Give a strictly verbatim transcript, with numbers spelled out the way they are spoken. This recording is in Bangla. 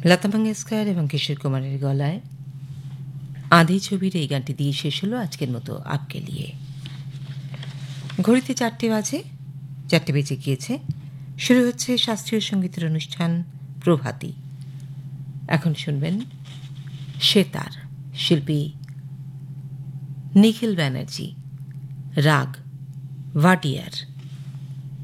লতা মঙ্গেশকর এবং কিশোর কুমারের গলায় আঁধি ছবির এই গানটি দিয়ে শেষ হলো আজকের মতো আপকে লিয়ে। ঘড়িতে চারটে বাজে চারটে বেজে গিয়েছে। শুরু হচ্ছে শাস্ত্রীয় সঙ্গীতের অনুষ্ঠান প্রভাতী। এখন শুনবেন সেতার, শিল্পী নিখিল ব্যানার্জি, রাগ ভাটিয়ার।